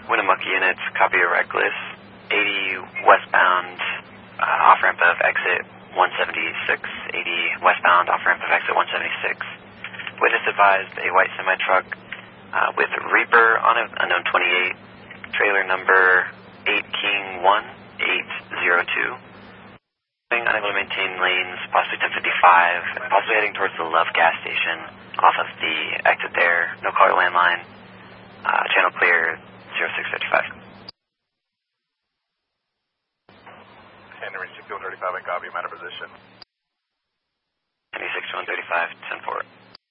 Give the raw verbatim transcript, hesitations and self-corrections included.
Winnemucca units, copy a reckless, eighty westbound, uh, off-ramp of exit one seventy-six, eighty westbound, off-ramp of exit one seventy-six. Witness advised a white semi-truck uh, with Reaper on it, unknown twenty-eight, trailer number eight King one eight zero two. Unable to maintain lanes, possibly ten fifty-five, possibly heading towards the Love gas station off of the exit there. No caller landline. Uh, channel clear, zero six fifty-five. Henry six one thirty-five, I copy, I'm out of position. Henry six one thirty-five, ten four.